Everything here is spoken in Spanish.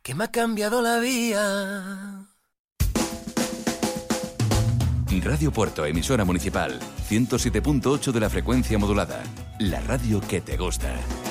que me ha cambiado la vida. Radio Puerto, emisora municipal, 107.8 de la frecuencia modulada. La radio que te gusta.